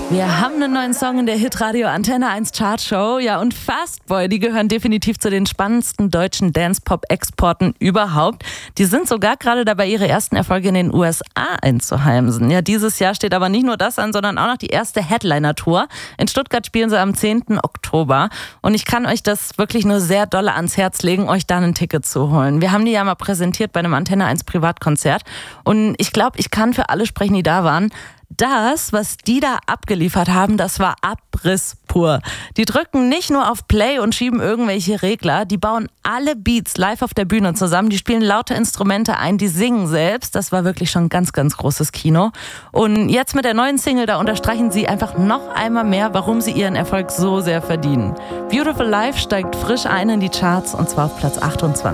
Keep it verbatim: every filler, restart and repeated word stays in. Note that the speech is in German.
Wir haben einen neuen Song in der Hitradio Antenne eins Chartshow. Ja, und Fastboy, die gehören definitiv zu den spannendsten deutschen Dance-Pop-Exporten überhaupt. Die sind sogar gerade dabei, ihre ersten Erfolge in den U S A einzuheimsen. Ja, dieses Jahr steht aber nicht nur das an, sondern auch noch die erste Headliner-Tour. In Stuttgart spielen sie am zehnten Oktober. Und ich kann euch das wirklich nur sehr dolle ans Herz legen, euch da ein Ticket zu holen. Wir haben die ja mal präsentiert bei einem Antenne eins Privatkonzert. Und ich glaube, ich kann für alle sprechen, die da waren. Das, was die da abgeliefert haben, das war Abriss pur. Die drücken nicht nur auf Play und schieben irgendwelche Regler, die bauen alle Beats live auf der Bühne zusammen, die spielen laute Instrumente ein, die singen selbst. Das war wirklich schon ganz, ganz großes Kino. Und jetzt mit der neuen Single, da unterstreichen sie einfach noch einmal mehr, warum sie ihren Erfolg so sehr verdienen. Beautiful Life steigt frisch ein in die Charts und zwar auf Platz achtundzwanzig.